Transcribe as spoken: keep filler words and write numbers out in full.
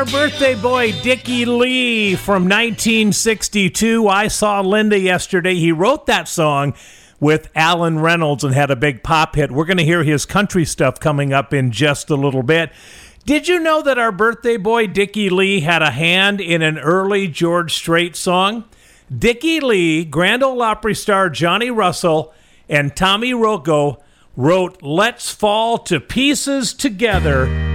Our birthday boy, Dickie Lee from nineteen sixty-two. I saw Linda yesterday. He wrote that song with Alan Reynolds and had a big pop hit. We're going to hear his country stuff coming up in just a little bit. Did you know that our birthday boy, Dickie Lee, had a hand in an early George Strait song? Dickie Lee, Grand Ole Opry star Johnny Russell, and Tommy Rocco wrote Let's Fall to Pieces Together